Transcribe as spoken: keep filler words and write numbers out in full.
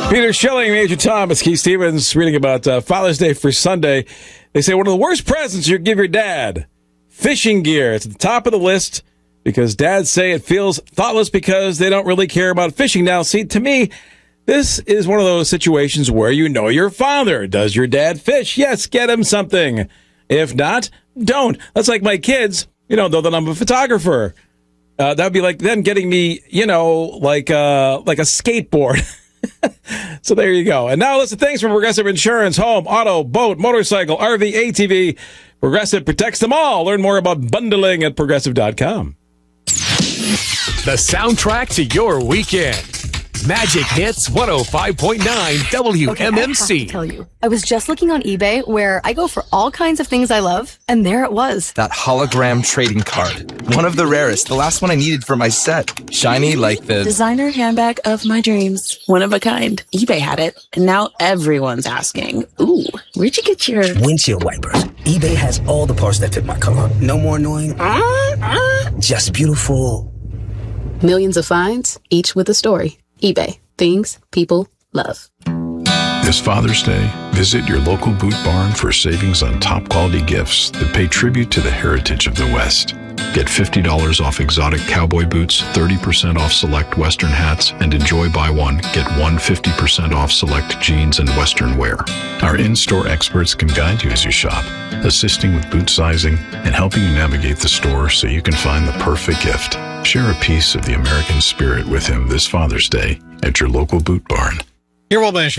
Peter Schilling, Major Thomas, Keith Stevens, reading about uh, Father's Day for Sunday. They say one of the worst presents you give your dad, fishing gear. It's at the top of the list because dads say it feels thoughtless because they don't really care about fishing. Now, see, to me, this is one of those situations where you know your father. Does your dad fish? Yes, get him something. If not, don't. That's like my kids, you know, though that I'm a photographer. Uh, that'd be like them getting me, you know, like uh, like a skateboard. So there you go. And now listen, thanks from Progressive Insurance, home, auto, boat, motorcycle, R V, A T V. Progressive protects them all. Learn more about bundling at progressive dot com. The soundtrack to your weekend. Magic Hits one oh five point nine W M M C. Okay, I have to tell you, I was just looking on eBay where I go for all kinds of things I love, and there it was. That hologram trading card. One of the rarest. The last one I needed for my set. Shiny like the... designer handbag of my dreams. One of a kind. eBay had it, and now everyone's asking, ooh, where'd you get your... windshield wipers. eBay has all the parts that fit my car. No more annoying... Uh, uh, just beautiful. Millions of finds, each with a story. eBay. Things people love. This Father's Day, visit your local Boot Barn for savings on top quality gifts that pay tribute to the heritage of the West. Get fifty dollars off exotic cowboy boots, thirty percent off select Western hats, and enjoy buy one, get one fifty percent off select jeans and Western wear. Our in-store experts can guide you as you shop, assisting with boot sizing and helping you navigate the store so you can find the perfect gift. Share a piece of the American spirit with him this Father's Day at your local Boot Barn. Your World